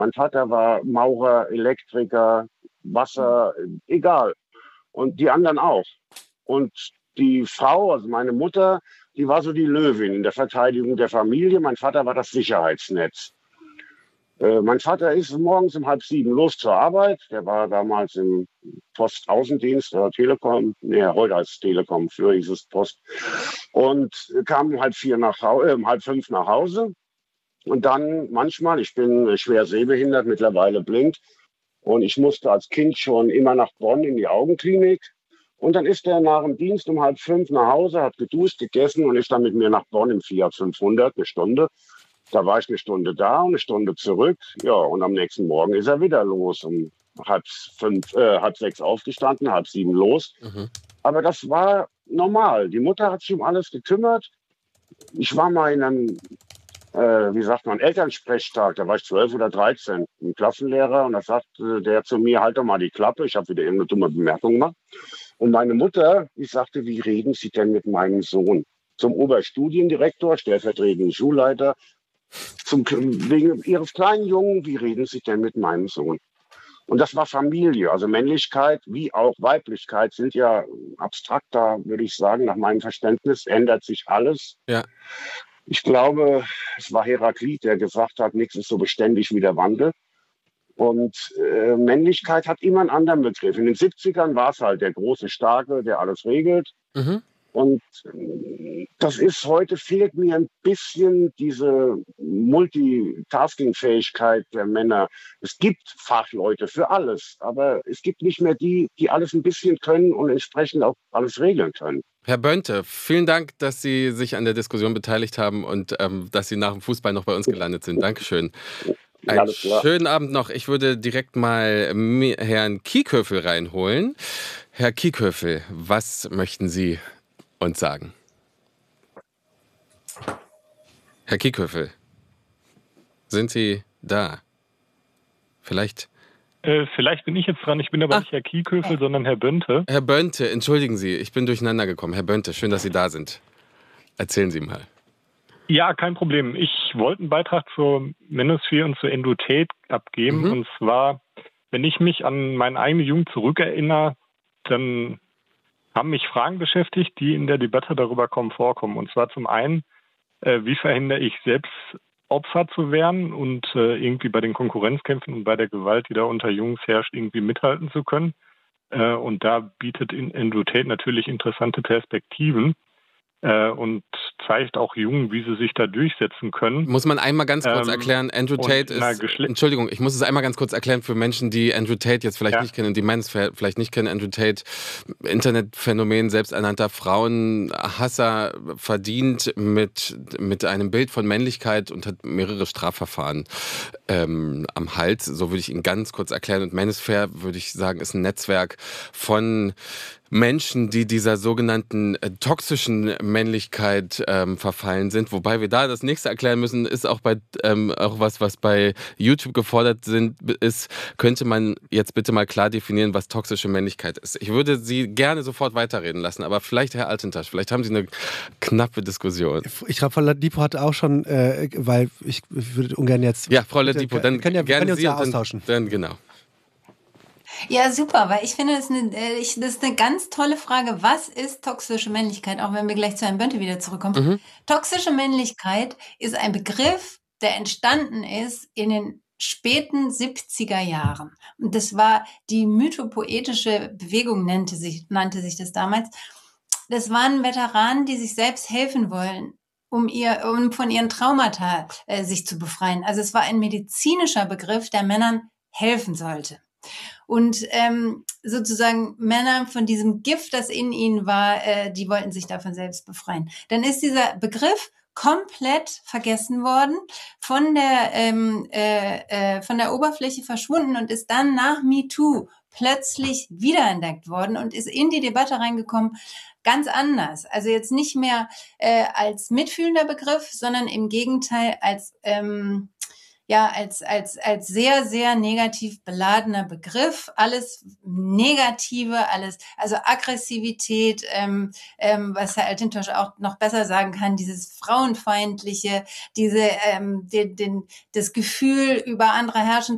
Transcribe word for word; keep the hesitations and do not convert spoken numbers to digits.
Mein Vater war Maurer, Elektriker, Wasser, egal. Und die anderen auch. Und die Frau, also meine Mutter, die war so die Löwin in der Verteidigung der Familie. Mein Vater war das Sicherheitsnetz. Äh, mein Vater ist morgens um halb sieben los zur Arbeit. Der war damals im Postaußendienst oder Telekom. Nee, heute als Telekom, früher hieß es Post. Und kam um halb vier nach Hause, äh, um halb fünf nach Hause. Und dann manchmal, ich bin schwer sehbehindert, mittlerweile blind. Und ich musste als Kind schon immer nach Bonn in die Augenklinik. Und dann ist er nach dem Dienst um halb fünf nach Hause, hat geduscht, gegessen und ist dann mit mir nach Bonn im Fiat fünfhundert, eine Stunde. Da war ich eine Stunde da und eine Stunde zurück. Ja, und am nächsten Morgen ist er wieder los. Um halb fünf, äh, halb sechs aufgestanden, halb sieben los. Mhm. Aber das war normal. Die Mutter hat sich um alles gekümmert. Ich war mal in einem, äh, wie sagt man, Elternsprechtag. Da war ich zwölf oder dreizehn, ein Klassenlehrer. Und da sagte der zu mir, halt doch mal die Klappe. Ich habe wieder irgendeine dumme Bemerkung gemacht. Und meine Mutter, die sagte, wie reden Sie denn mit meinem Sohn? Zum Oberstudiendirektor, stellvertretenden Schulleiter. Zum, wegen Ihres kleinen Jungen, wie reden Sie denn mit meinem Sohn? Und das war Familie. Also Männlichkeit wie auch Weiblichkeit sind ja abstrakter, würde ich sagen, nach meinem Verständnis ändert sich alles. Ja. Ich glaube, es war Heraklit, der gesagt hat, nichts ist so beständig wie der Wandel. Und äh, Männlichkeit hat immer einen anderen Begriff. In den siebzigern war es halt der große Starke, der alles regelt. Mhm. Und das ist heute, fehlt mir ein bisschen diese Multitasking-Fähigkeit der Männer. Es gibt Fachleute für alles, aber es gibt nicht mehr die, die alles ein bisschen können und entsprechend auch alles regeln können. Herr Böhnte, vielen Dank, dass Sie sich an der Diskussion beteiligt haben und ähm, dass Sie nach dem Fußball noch bei uns gelandet sind. Dankeschön. Einen schönen Abend noch. Ich würde direkt mal Herrn Kieköffel reinholen. Herr Kieköffel, was möchten Sie uns sagen? Herr Kieköffel, sind Sie da? Vielleicht? Äh, vielleicht bin ich jetzt dran. Ich bin aber ah. nicht Herr Kieköffel, sondern Herr Böhnte. Herr Böhnte, entschuldigen Sie, ich bin durcheinander gekommen. Herr Böhnte, schön, dass Sie da sind. Erzählen Sie mal. Ja, kein Problem. Ich wollte einen Beitrag zur Manosphere und zur Endotät abgeben. Mhm. Und zwar, wenn ich mich an meine eigene Jugend zurückerinnere, dann haben mich Fragen beschäftigt, die in der Debatte darüber kommen, vorkommen. Und zwar zum einen, äh, wie verhindere ich selbst Opfer zu werden und äh, irgendwie bei den Konkurrenzkämpfen und bei der Gewalt, die da unter Jungs herrscht, irgendwie mithalten zu können. Äh, und da bietet Endotät natürlich interessante Perspektiven. Und zeigt auch Jungen, wie sie sich da durchsetzen können. Muss man einmal ganz kurz ähm, erklären, Andrew Tate ist, Geschle- Entschuldigung, ich muss es einmal ganz kurz erklären für Menschen, die Andrew Tate jetzt vielleicht ja. nicht kennen, die Manosphere vielleicht nicht kennen. Andrew Tate, Internetphänomen, selbsternannter Frauenhasser, verdient mit, mit einem Bild von Männlichkeit und hat mehrere Strafverfahren ähm, am Hals. So würde ich ihn ganz kurz erklären. Und Manosphere, würde ich sagen, ist ein Netzwerk von Menschen, die dieser sogenannten äh, toxischen Männlichkeit ähm, verfallen sind. Wobei wir da das nächste erklären müssen, ist auch bei ähm, auch was, was bei YouTube gefordert sind, ist, könnte man jetzt bitte mal klar definieren, was toxische Männlichkeit ist. Ich würde Sie gerne sofort weiterreden lassen, aber vielleicht, Herr Altentasch, vielleicht haben Sie eine knappe Diskussion. Ich glaube, Frau Ladipo hat auch schon, äh, weil ich, ich würde ungern jetzt... Ja, Frau Ladipo, dann können ja, gerne können uns Sie ja austauschen. Dann, dann genau. Ja, super, weil ich finde, das ist, eine, ich, das ist eine ganz tolle Frage. Was ist toxische Männlichkeit? Auch wenn wir gleich zu Herrn Böhnte wieder zurückkommen. Mhm. Toxische Männlichkeit ist ein Begriff, der entstanden ist in den späten siebziger Jahren. Und das war die mythopoetische Bewegung, nannte sich, nannte sich das damals. Das waren Veteranen, die sich selbst helfen wollen, um, ihr, um von ihren Traumata äh, sich zu befreien. Also es war ein medizinischer Begriff, der Männern helfen sollte. Und ähm, sozusagen Männer von diesem Gift, das in ihnen war, äh, die wollten sich davon selbst befreien. Dann ist dieser Begriff komplett vergessen worden, von der ähm, äh, äh, von der Oberfläche verschwunden und ist dann nach MeToo plötzlich wiederentdeckt worden und ist in die Debatte reingekommen, ganz anders. Also jetzt nicht mehr äh, als mitfühlender Begriff, sondern im Gegenteil als ähm, ja, als, als, als sehr, sehr negativ beladener Begriff. Alles Negative, alles, also Aggressivität, ähm, ähm, was Herr Altentasch auch noch besser sagen kann, dieses Frauenfeindliche, diese, ähm, den, den, das Gefühl, über andere herrschen